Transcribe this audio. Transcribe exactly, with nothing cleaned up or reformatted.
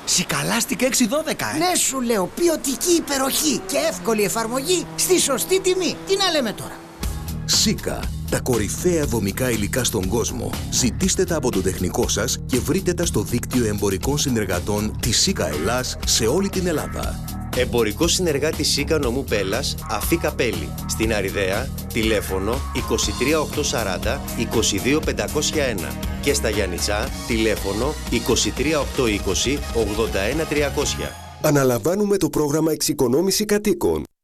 Σικαλάστικ έξι δώδεκα, ε! Ναι, σου λέω, ποιοτική υπεροχή και εύκολη εφαρμογή στη σωστή τιμή. Τι να λέμε τώρα. Σίκα, τα κορυφαία δομικά υλικά στον κόσμο. Ζητήστε τα από τον τεχνικό σας και βρείτε τα στο δίκτυο εμπορικών συνεργατών της Σίκα Ελλάς σε όλη την Ελλάδα. Εμπορικό συνεργάτη Σίκα νομού Πέλλας, Αφή Καπέλη. Στην Αριδαία, τηλέφωνο είκοσι τρία οκτακόσια σαράντα είκοσι δύο πεντακόσια ένα. Και στα Γιαννιτσά, τηλέφωνο είκοσι τρία οκτακόσια είκοσι ογδόντα ένα τριακόσια. Αναλαμβάνουμε το πρόγραμμα εξοικονόμηση κατοίκων.